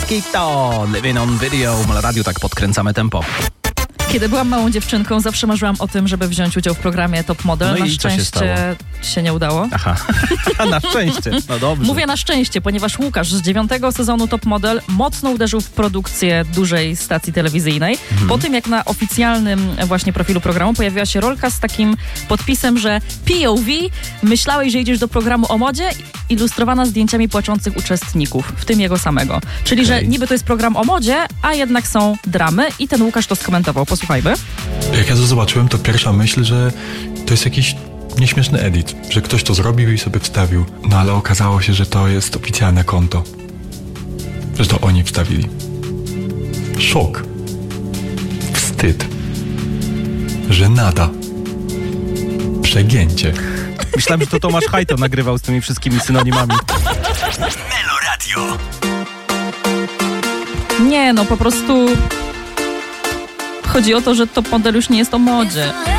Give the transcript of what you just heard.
Mosquito, Living on Video. Na radiu tak podkręcamy tempo. Kiedy byłam małą dziewczynką, zawsze marzyłam o tym, żeby wziąć udział w programie Top Model. No na i co się stało? szczęście się nie udało. Aha, na szczęście. No dobrze. Mówię na szczęście, ponieważ Łukasz z 9. sezonu Top Model mocno uderzył w produkcję dużej stacji telewizyjnej. Po tym, jak na oficjalnym właśnie profilu programu pojawiła się rolka z takim podpisem, że POV, myślałeś, że idziesz do programu o modzie, ilustrowana zdjęciami płaczących uczestników, w tym jego samego. Czyli, że niby to jest program o modzie, a jednak są dramy i ten Łukasz to skomentował. Posłuchajmy. Jak ja to zobaczyłem, to pierwsza myśl, że to jest jakiś nieśmieszny edit, że ktoś to zrobił i sobie wstawił. No ale okazało się, że to jest oficjalne konto. Że to oni wstawili. Szok. Wstyd. Żenada. Przegięcie. Myślałem, że to Tomasz Hajto nagrywał z tymi wszystkimi synonimami. Melo Radio. Nie, no po prostu chodzi o to, że Top Model już nie jest o modzie.